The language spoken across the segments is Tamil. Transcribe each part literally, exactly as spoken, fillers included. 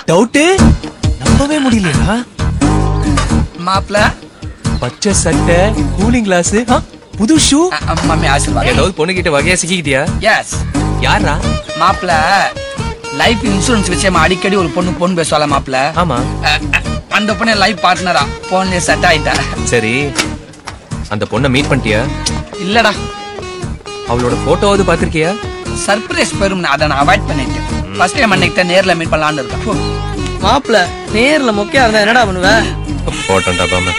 டவுட் நம்பவே முடியலையா? மாப்ள பச்சை சட்டை, கூலிங் கிளாஸ், புது ஷூ. மம்மி ஆசீர்வாதம். ஏதாவது பொண்ணு கிட்ட வகையா சிக்கிட்டியா? எஸ். யாரா? மாப்ள லைஃப் இன்சூரன்ஸ் விஷயமா அடிக்கடி ஒரு பொண்ணு பொண்ணு பேசுவாள மாப்ள. ஆமா. அந்த பொண்ணு லைஃப் பார்ட்னரா போன்லயே செட் ஆயிட்டா. சரி, அந்த பொண்ணை மீட் பண்ணிட்டியா? இல்லடா. அவளோட போட்டோவாவது பாத்திருக்கியா? சர்ப்ரைஸ் பெரும், அதை நான் அவாய்ட் பண்ணிட்டேன். ஃபர்ஸ்ட் டைம் அன்னைக்கு தான் நேர்ல மீட் பண்ணலாம்னு இருக்கேன். மாப்ள நேர்ல மொக்கையா இருந்தா என்னடா பண்ணுவ? போட்டோண்டா பாம.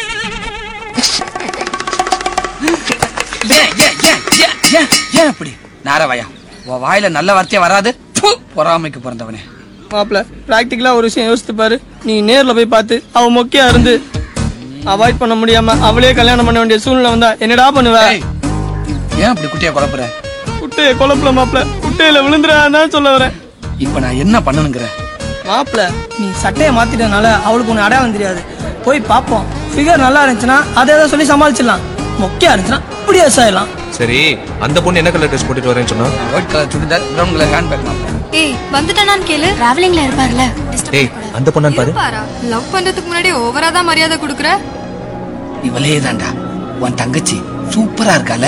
ஏன் ஏன் ஏன் ஏன் ஏன் ஏன் அப்படி நாரவாயா? உன் வாயில நல்ல வார்த்தையே வராது. பொறாமைக்கு பிறந்தவனே. மாப்ள பிராக்டிகலா ஒரு விஷயம் யோசித்து பாரு. நீ நேர்ல போய் பார்த்து அவ மொக்கையா இருந்து அவாய்ட் பண்ண முடியாம அவளே கல்யாணம் பண்ண வேண்டிய சூழ்நிலை வந்தா என்னடா பண்ணுவ? ஏன் அப்படி குட்டியை குழப்புற? குட்டைய குழப்பல மாப்ள, குட்டையில விழுந்துடாதான் சொல்ல வரேன். இப்ப நான் என்ன பண்ணணுங்கிற? மாப்ள நீ சட்டையை மாத்திட்டனால அவளுக்கு ஒண்ணு அடையாளம் தெரியாது. போய் பாப்போம். ஃபிகர் நல்லா இருந்துச்சுன்னா அதை ஏதோ சொல்லி சமாளிச்சிடலாம். மொக்கையா இருந்துச்சுன்னா இப்படி ஆயிடலாம். சரி, அந்த பொண்ணு என்ன கலர் ட்ரெஸ் போட்டுட்டு வரேன்னு சொன்னா? White colour churidar, brown colour hand bag. மாப்ள ஏய் வந்துட்டானான்னு கேளு. டிராவலிங்ல இருப்பார்ல. டேய், அந்த பொண்ணான்னு பாரு. பாரா லவ் பண்றதுக்கு முன்னாடி ஓவரா தான் மரியாதை கொடுக்குற. இவளே தான்டா உன் தங்கச்சி. சூப்பரா இருக்கால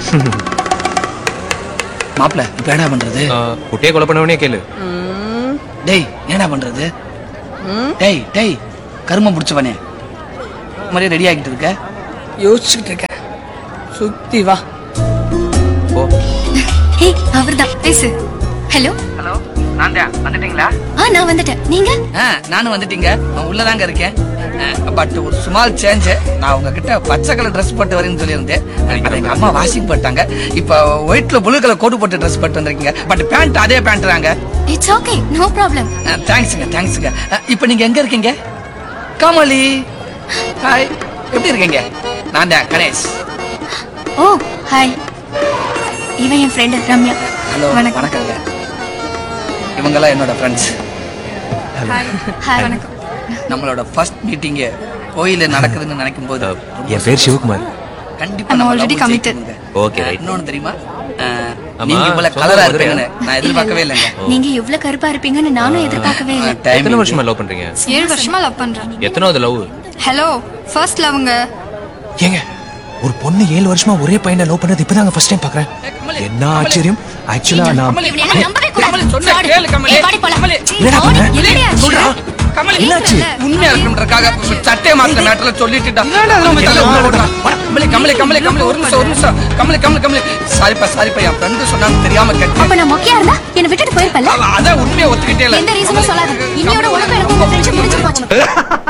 மாப்ள. இப்ப என்ன பண்றது? குட்டியை கொலை பண்ணவனே கேளு. டேய் என்ன பண்றது? டேய் டேய் கருமம் பிடிச்சவனே, மாதிரியே ரெடி ஆகிட்டு இருக்க? யோசிச்சுட்டு இருக்க. சுத்தி வா. ஓ ஏய் அவர்தான் பேசு. ஹலோ ஹலோ, நான் தான். வந்துட்டீங்களா? ஆ நான் வந்துட்டேன். நீங்க? ஆ நானும் வந்துட்டீங்க. நான் உள்ளதாங்க இருக்கேன். பட் ஒரு ஸ்மால் சேஞ்ச். நான் உங்ககிட்ட பச்சை கலர் ட்ரெஸ் போட்டு வரேன்னு சொல்லியிருந்தேன். அதை எங்க அம்மா வாஷிங் போட்டாங்க. இப்போ ஒயிட்ல ப்ளூ கலர் கோட் போட்டு ட்ரெஸ் போட்டு வந்திருக்கீங்க. பட் பேண்ட் அதே பேண்ட்றாங்க. It's okay, no problem. தேங்க்ஸுங்க தேங்க்ஸுங்க. இப்போ நீங்க எங்க இருக்கீங்க? கமலி ஹாய், எப்படி இருக்கீங்க? நான் தான் கணேஷ். ஓ ஹாய், இவன் என் ஃப்ரெண்ட் ரம்யா. ஹலோ வணக்கங்க. இவங்கெல்லாம் என்னோட ஃப்ரெண்ட்ஸ். ஹாய் ஹாய் வணக்கம். நம்மளோட ஃபர்ஸ்ட் மீட்டிங் கோயில நடக்குதுன்னு நினைக்கும் போது என் பேர் சிவகுமார். கண்டிப்பா I'm நம்ம already love committed. ஜெயிக்கணுங்க. Okay, right. இன்னொன்னு தெரியுமா? நீங்க இவ்வளவு கலரா இருப்பீங்கன்னு நான் எதிர்பார்க்கவே இல்லைங்க. நீங்க இவ்ளோ கருப்பா இருப்பீங்கன்னு நானும் எதிர்பார்க்கவே இல்லை. எத்தனை வருஷமா லவ் பண்றீங்க? ஏழு வருஷமா லவ் பண்றேன். எத்தனாவது லவ்? Hello first லவ்ங்க. ஏங்க, ஒரு பொண்ணு ஏழு வருஷமா ஒரே பையனை லவ் பண்ணது இப்பதாங்க ஃபர்ஸ்ட் டைம் பாக்குறேன். என்ன ஆச்சரியம். ஆக்சுவலா நான் இவனை எல்லாம் நம்பவே கூடாது. கமலி சொன்னா கேளு கமலி. ஏய், வாடி போலாம். கமலி, என்னடா பண்ண? என்னடி ஆச்சு? சொல்றா. கமலி என்னாச்சு? உண்மையா இருக்கணும்ன்றக்காக சட்டை மாத்த மேட்டர்ல சொல்லிட்டுடா. கமலி கமலி கமலி கமலி ஒரு நிமிஷம் ஒரு நிமிஷம். கமலி கமலி கமலி சாரிப்பா சாரிப்பா, என் ஃப்ரெண்டு சொன்னான்னு தெரியாம கேட்டேன். அப்ப நான் மொக்கையா இருந்தா என்ன விட்டுட்டு போயிருப்பல்ல. அதான் உண்மையை ஒத்துக்கிட்டே இல்ல. எந்த ரீசனும் சொல்லாத. இன்னையோட உனக்கு எனக்கு உங்க ஃப்ரெண்ட்ஷிப் முடிஞ்சு போச்சு.